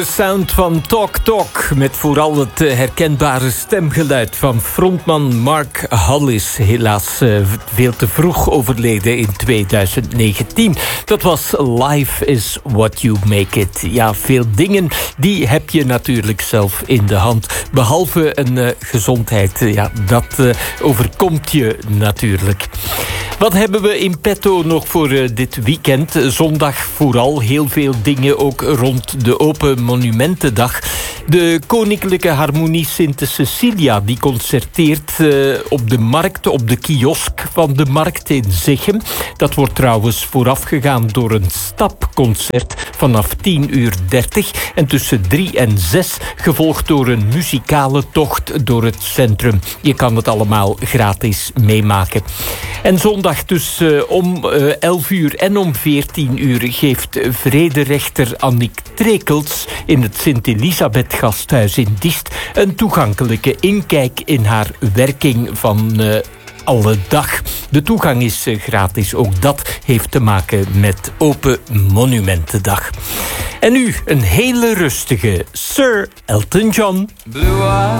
Sound van Talk Talk, met vooral het herkenbare stemgeluid van frontman Mark Hollis. Helaas veel te vroeg overleden in 2019. Dat was Life is what you make it. Ja, veel dingen die heb je natuurlijk zelf in de hand. Behalve een gezondheid. Ja, dat overkomt je natuurlijk. Wat hebben we in petto nog voor dit weekend? Zondag vooral heel veel dingen ook rond de Open Monumentendag. De Koninklijke Harmonie Sinte Cecilia die concerteert op de markt, op de kiosk van de markt in Zichem. Dat wordt trouwens voorafgegaan door een stapconcert vanaf 10:30 en tussen 3 en 6 gevolgd door een muzikale tocht door het centrum. Je kan het allemaal gratis meemaken. En zondag dus om 11 uur en om 14 uur geeft vrederechter Annick Trekels in het Sint-Elisabeth Gasthuis in Diest een toegankelijke inkijk in haar werking van alle dag. De toegang is gratis. Ook dat heeft te maken met Open Monumentendag. En nu een hele rustige Sir Elton John. Blue eyes